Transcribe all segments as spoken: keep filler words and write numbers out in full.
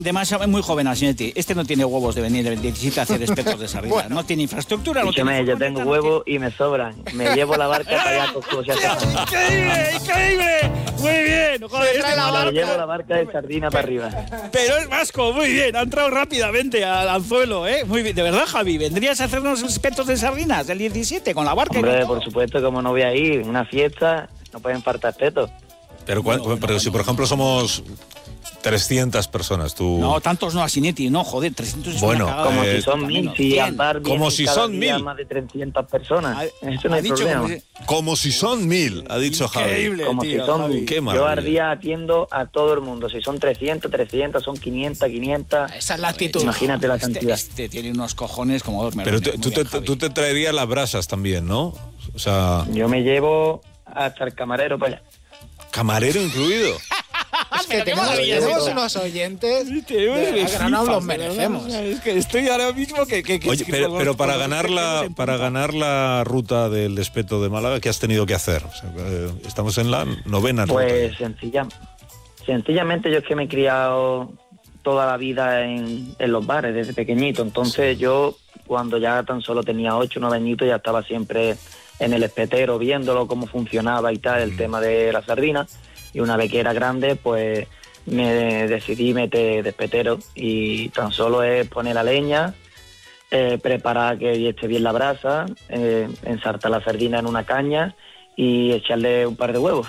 Además, es muy joven Asinetti. Este no tiene huevos de venir el diecisiete a hacer espetos de sardina. Bueno, no tiene infraestructura. No tiene yo tengo huevos y me sobran. Me llevo la barca para allá. ¡Increíble! ¡Increíble! Muy bien. Joder, este la barca. Me llevo la barca de sardina para arriba. Pero es vasco, muy bien. Ha entrado rápidamente al anzuelo, ¿eh? Muy bien. De verdad, Javi, ¿vendrías a hacer unos espetos de sardinas el diecisiete con la barca? Hombre, por supuesto, como no voy a ir. Una fiesta, no pueden faltar espetos. Pero, bueno, pero bueno, si, por ejemplo, somos trescientas personas, tú... No, tantos no, Asinetti, no, joder, trescientos es bueno, una cagada. Como eh, si son mil, si Ampar como si son mil. Más de trescientas personas, ha, eso no hay problema. Como si, como si son mil, ha dicho Javi. Como tío, si son Javi. mil. Qué yo al día atiendo a todo el mundo, si son trescientos, trescientos, son quinientos, quinientos. Esa es la actitud. Imagínate la cantidad. Este, este tiene unos cojones como dos melones. Pero te, tú, bien, te, tú te traerías las brasas también, ¿no? O sea... Yo me llevo hasta el camarero para allá. ¿Camarero incluido? Es que tenemos, tenemos unos oyentes sí, de que no los merecemos. Es que estoy ahora mismo que... que, que Oye, pero, que pero para, ganar la, para ganar la ruta del Espeto de Málaga, ¿qué has tenido que hacer? O sea, eh, estamos en la novena ruta. Pues sencilla, sencillamente yo es que me he criado toda la vida en, en los bares desde pequeñito. Entonces sí. Yo, cuando ya tan solo tenía ocho o nueve añitos, ya estaba siempre en el espetero viéndolo, cómo funcionaba y tal, el mm. tema de la sardina. Y una vez que era grande, pues me decidí meter de espetero y tan solo es poner la leña, eh, preparar que esté bien la brasa, eh, ensartar la sardina en una caña y echarle un par de huevos.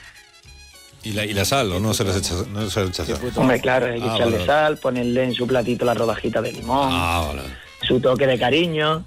¿Y la, y la sal o no se les echa, no se les echa sal? Hombre, claro, hay que ah, echarle vale. sal, ponerle en su platito la rodajita de limón, ah, vale. su toque de cariño.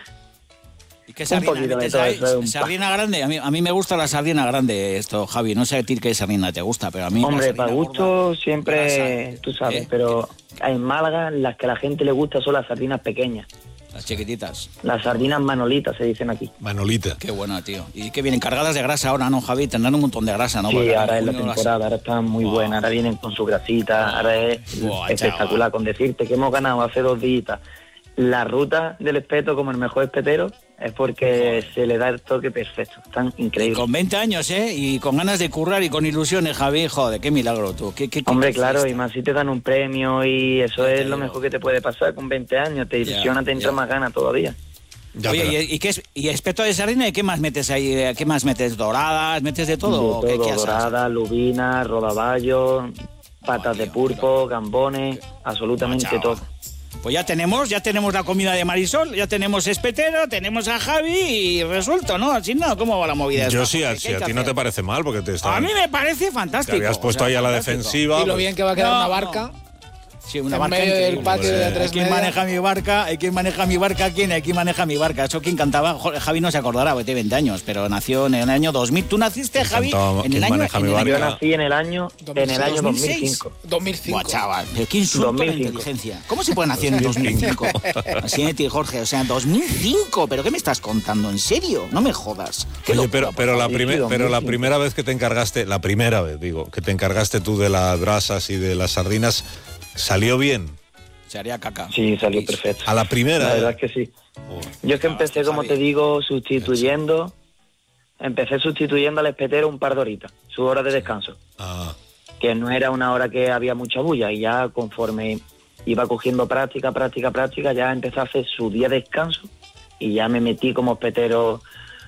¿Qué sardina, de todo eso, un sardina grande? A mí, a mí me gusta la sardina grande, esto, Javi. No sé a ti qué sardina te gusta, pero a mí... Hombre, para gusto gorda, siempre, grasa, tú sabes, ¿eh? Pero en Málaga las que a la gente le gusta son las sardinas pequeñas. Las chiquititas. Las sardinas manolitas se dicen aquí. Manolita. Qué bueno, tío. Y que vienen cargadas de grasa ahora, ¿no, Javi? Tendrán un montón de grasa, ¿no? Sí, porque ahora es la temporada, las... ahora están muy wow. buenas, ahora vienen con su grasita, wow. ahora es wow, espectacular. Chaval. Con decirte que hemos ganado hace dos días la ruta del espeto como el mejor espetero, es porque wow. se le da el toque perfecto, están increíbles. Y con veinte años, ¿eh? Y con ganas de currar y con ilusiones, Javi, joder, qué milagro tú. ¿Qué, qué, Hombre, qué claro, y más si te dan un premio y eso es lo mejor que te puede pasar con veinte años, te ilusiona, ya, te entra ya. más ganas todavía. Ya, Oye, pero... ¿y, y qué es y espeto de sardina? ¿Y qué más metes ahí? ¿Qué más metes? ¿Doradas? ¿Metes de todo? De todo, ¿Qué, qué doradas, lubinas, rodaballo, patas oh, de pulpo, gambones, absolutamente oh, todo. Pues ya tenemos, ya tenemos la comida de Marisol, ya tenemos espetero, tenemos a Javi y resuelto, ¿no? Así no, ¿cómo va la movida? Yo sí, a, si a ti no te parece mal, porque te está... A mí me parece fantástico. Te habías puesto o sea, ahí a la defensiva. Y lo bien que va a quedar no, una barca. No. Sí, una en barca medio del patio de tres ¿Quién maneja mi barca? ¿Quién maneja mi barca? ¿Quién? ¿Quién maneja mi barca? Eso quien cantaba, Javi no se acordará, porque tiene veinte años, pero nació en el año dos mil. ¿Tú naciste, Javi? Cantaba, en el año, en el año Yo nací en el año en el año dos mil cinco. dos mil cinco. Buah, chaval, pero qué insulto a la inteligencia. ¿Cómo se puede nacer en dos mil cinco? Así es, Jorge, o sea, dos mil cinco, ¿pero qué me estás contando? ¿En serio? No me jodas. Oye, pero, pero, la, primer, pero la primera vez que te encargaste, la primera vez, digo, que te encargaste tú de las brasas y de las sardinas, ¿salió bien? Se haría caca. Sí, salió perfecto. ¿A la primera? La verdad es que sí. Oh, Yo es que empecé, como te digo, sustituyendo, empecé sustituyendo al espetero un par de horitas, su hora de descanso. Ah. Que no era una hora que había mucha bulla, y ya conforme iba cogiendo práctica, práctica, práctica, ya empecé a hacer su día de descanso, y ya me metí como espetero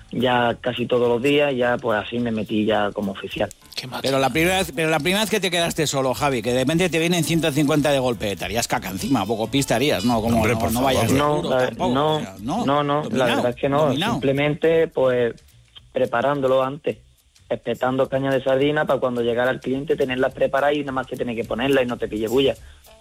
ya casi todos los días, ya pues así me metí ya como oficial. Pero la primera vez, pero la primera vez que te quedaste solo, Javi, que de repente te vienen ciento cincuenta de golpe, te harías caca encima, poco pista harías, ¿no? Como, Hombre, no, por no favor. vayas no, seguro, la, tampoco, no, o sea, no, no, no, dominado, la verdad es que no, dominado. Simplemente pues preparándolo antes, espetando caña de sardina para cuando llegara el cliente tenerlas preparadas y nada más que tener que ponerla y no te pille bulla.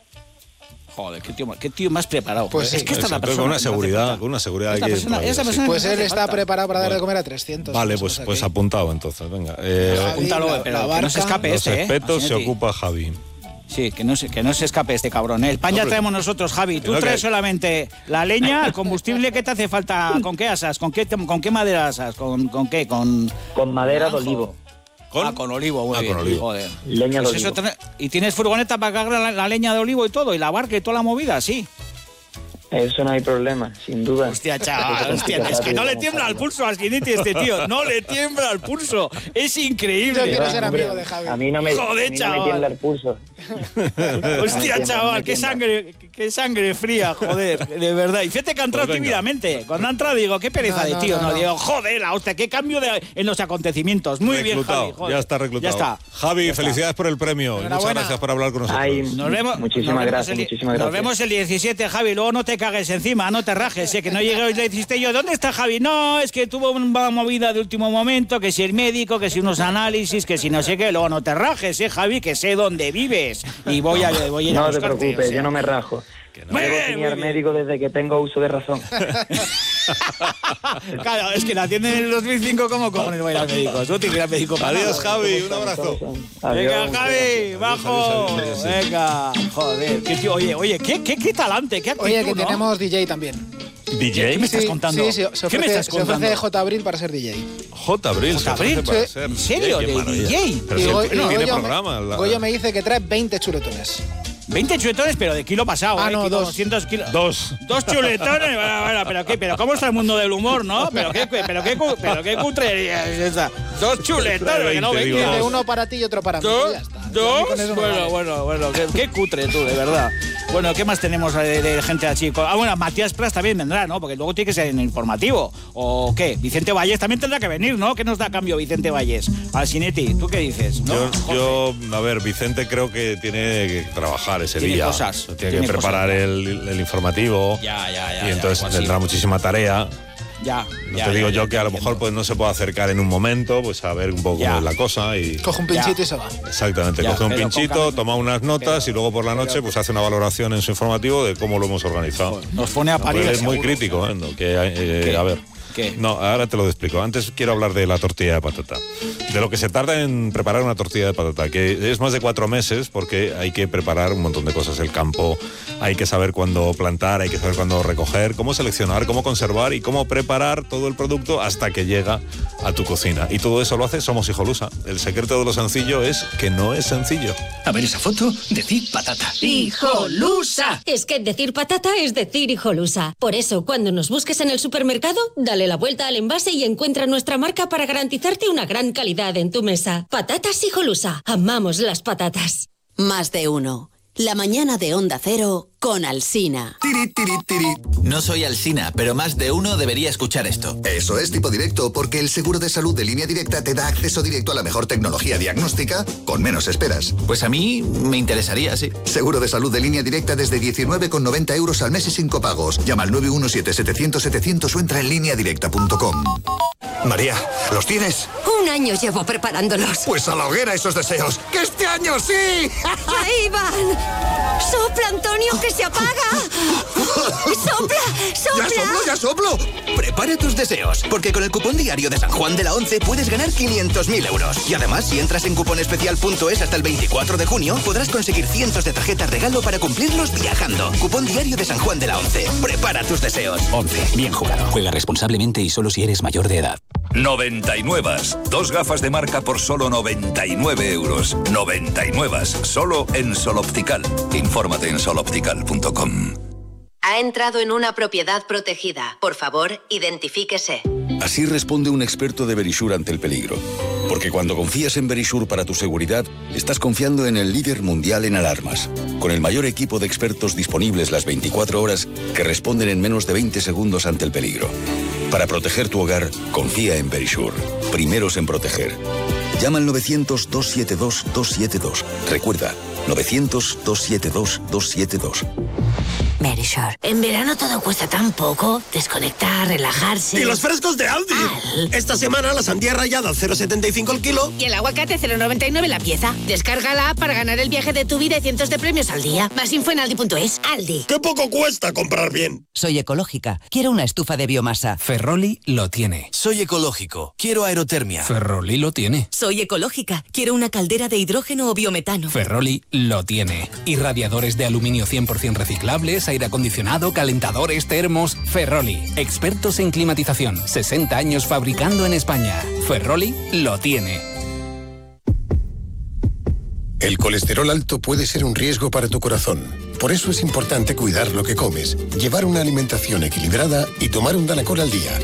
Joder, qué tío, qué tío más preparado. Pues es sí, que esta es la persona. Con una seguridad, con una seguridad. Esta persona, esta persona pues él está falta. preparado para dar de comer a trescientos. Vale, pues, pues apuntado entonces, venga. Eh, Javi, apúntalo, la, pero la barca, que no se escape los este, espetos ¿eh? se ocupa Javi. Sí, que no se, que no se escape este cabrón. ¿eh? El pan no, ya traemos nosotros, Javi. Tú traes que... solamente la leña, el combustible. ¿Qué te hace falta? ¿Con qué asas? ¿Con qué, con qué madera asas? ¿Con, con qué? Con, con madera de olivo. ¿Con? Ah, con olivo, muy ah, bien. Con olivo. Joder. Leña pues de olivo. Eso, ¿y tienes furgoneta para cargar la, la leña de olivo y todo? ¿Y la barca y toda la movida? Sí. Eso no hay problema, sin duda. Hostia, chaval, hostia, es que no le tiembla el pulso a Skinity este tío, no le tiembla el pulso, es increíble. Yo quiero ser amigo de Javi. A mí no me, Joder, a mí no chaval. me tiembla el pulso. Hostia, chaval, qué sangre, qué sangre fría, joder, de verdad. Y fíjate que ha entrado Pues venga. tímidamente. Cuando ha entrado digo, qué pereza No, de no, tío, no, no, no. digo, joder, la hostia, qué cambio de, en los acontecimientos. Muy bien, Reclutado, Javi, joder. ya está reclutado. Ya está. Javi, felicidades por el premio. Y muchas Enhorabuena. gracias por hablar con nosotros. Ay, Nos vemos, muchísimas nos vemos gracias, el, muchísimas Nos gracias. vemos el diecisiete, Javi. Luego no te cagues encima, no te rajes, ¿eh? Que no llegué hoy le dijiste yo, ¿dónde está Javi? No, es que tuvo una movida de último momento, que si el médico, que si unos análisis, que si no sé qué. Luego no te rajes, ¿eh, Javi? Que sé dónde vives. Y voy a, voy a ir a No te buscarte, preocupes, o sea. yo no me rajo. Muy Llevo bien, sin ir muy al bien. médico desde que tengo uso de razón. Claro, es que la atienden en el dos mil cinco, ¿cómo cojones voy a ir al médico? Tú tienes que ir al médico para Adiós, nada. Javi, un abrazo. Venga, Adiós. Javi, bajo. adiós, adiós, adiós. Venga, joder. Qué tío, oye, oye, qué, qué, qué talante, qué actitud, Oye, que ¿no? tenemos D J también. D ¿Qué me J. estás Sí, contando? Sí, sí, se ¿Qué me ofrece, estás se contando? ofrece J. Abril para ser D J. J. Abril. J. Abril, para sí. ser ¿En serio? D J, qué ¿De maravilla. D J? Pero Y si Go- él no, tiene Goyo me- programa. la- Goyo me dice que trae veinte chuletones. veinte chuletones, pero de kilo pasado, Ah, ¿eh? no, Kilo dos. doscientos kilos. Dos. Dos chuletones, bueno, bueno, pero qué, pero cómo está el mundo del humor, ¿no? Pero qué, pero qué, cu- pero qué cutrería es esa. Dos chuletones, que no veinte, digo, venga. Dice dos. uno para ti y otro para mí. ¿Dos? Ya está. A mí ¿Dos? con eso me Bueno, vale. bueno, bueno, qué, qué cutre tú, de verdad. Bueno, ¿qué más tenemos de, de gente así? Ah, bueno, Matías Prats también vendrá, ¿no? Porque luego tiene que ser en informativo. ¿O qué? Vicente Valles también tendrá que venir, ¿no? ¿Qué nos da a cambio Vicente Valles? Al Sinetti, ¿tú qué dices? ¿No? Yo, Jorge. yo, a ver, Vicente creo que tiene que trabajar ese Tiene día. cosas, Tiene, tiene que preparar cosas. el, el informativo. Ya, ya, ya. y ya, entonces algo así. tendrá muchísima tarea. Ya, No ya, te digo ya, yo ya, que a lo entiendo. mejor pues no se puede acercar en un momento, pues a ver un poco Ya. cómo es la cosa y Coge un pinchito Ya. y se va. exactamente, Ya, coge un pero con pinchito, cabeza. toma unas notas Pero- y luego por la noche pues hace una valoración en su informativo de cómo lo hemos organizado. Nos pone a No, parir. pues es muy seguro. crítico, ¿eh? No, que, eh, ¿Qué? a ver. ¿Qué? No, ahora te lo explico. Antes quiero hablar de la tortilla de patata. De lo que se tarda en preparar una tortilla de patata, que es más de cuatro meses porque hay que preparar un montón de cosas. El campo, hay que saber cuándo plantar, hay que saber cuándo recoger, cómo seleccionar, cómo conservar y cómo preparar todo el producto hasta que llega a tu cocina. Y todo eso lo hace Somos Hijolusa. El secreto de lo sencillo es que no es sencillo. A ver esa foto, decid patata. ¡Hijolusa! Es que decir patata es decir hijolusa. Por eso, cuando nos busques en el supermercado, dale la vuelta al envase y encuentra nuestra marca para garantizarte una gran calidad en tu mesa. Patatas Hijolusa. Amamos las patatas. Más de uno. La mañana de Onda Cero con Alsina. Tiri, tiri, tiri. No soy Alsina, pero más de uno debería escuchar esto. Eso es tipo directo, porque el seguro de salud de Línea Directa te da acceso directo a la mejor tecnología diagnóstica con menos esperas. Pues a mí me interesaría, sí. Seguro de salud de Línea Directa desde diecinueve con noventa euros al mes y sin copagos. Llama al nueve uno siete, setecientos, setecientos o entra en línea directa punto com. María, ¿los tienes? Un año llevo preparándolos. Pues a la hoguera esos deseos. ¡Que este año sí! ¡Ahí van! ¡Sopla, Antonio, que se apaga! ¡Sopla, ¡Ya soplo, ya soplo! Prepara tus deseos, porque con el cupón diario de San Juan de la Once puedes ganar quinientos mil euros. Y además, si entras en cuponespecial punto es hasta el veinticuatro de junio, podrás conseguir cientos de tarjetas regalo para cumplirlos viajando. Cupón diario de San Juan de la Once. Prepara tus deseos. once. Bien jugado. Juega responsablemente y solo si eres mayor de edad. noventa y nueve. Dos gafas de marca por solo noventa y nueve euros. noventa y nueve. Solo en Sol Optical. Infórmate en sol optical punto com. Ha entrado en una propiedad protegida. Por favor, identifíquese. Así responde un experto de Verisure ante el peligro. Porque cuando confías en Verisure para tu seguridad, estás confiando en el líder mundial en alarmas. Con el mayor equipo de expertos disponibles las veinticuatro horas que responden en menos de veinte segundos ante el peligro. Para proteger tu hogar, confía en Verisure. Primeros en proteger. Llama al novecientos, dos siete dos, dos siete dos. Recuerda, novecientos, dos siete dos, dos siete dos. Verisure. En verano todo cuesta tan poco. Desconectar, relajarse. ¡Y los frescos de Aldi! Al. Esta semana la sandía rallada al cero coma setenta y cinco el kilo. Y el aguacate cero coma noventa y nueve la pieza. Descarga la app para ganar el viaje de tu vida y cientos de premios al día. Más info en aldi punto es. Aldi. ¡Qué poco cuesta comprar bien! Soy ecológica. Quiero una estufa de biomasa. Ferroli lo tiene. Soy ecológico. Quiero aerotermia. Ferroli lo tiene. Soy ecológica. Quiero una caldera de hidrógeno o biometano. Ferroli lo tiene. Irradiadores de aluminio cien por ciento reciclables, aire acondicionado, calentadores, termos. Ferroli. Expertos en climatización. sesenta años fabricando en España. Ferroli lo tiene. El colesterol alto puede ser un riesgo para tu corazón. Por eso es importante cuidar lo que comes, llevar una alimentación equilibrada y tomar un Danacol al día.